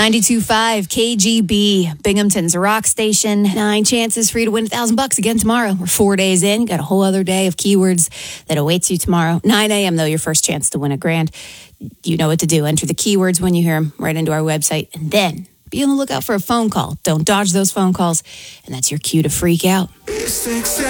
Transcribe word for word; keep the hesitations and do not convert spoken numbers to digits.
ninety-two point five K G B, Binghamton's rock station. Nine chances for you to win a thousand bucks again tomorrow. We're four days in. Got a whole other day of keywords that awaits you tomorrow. nine a.m. though, your first chance to win a grand. You know what to do. Enter the keywords when you hear them right into our website. And then be on the lookout for a phone call. Don't dodge those phone calls. And that's your cue to freak out.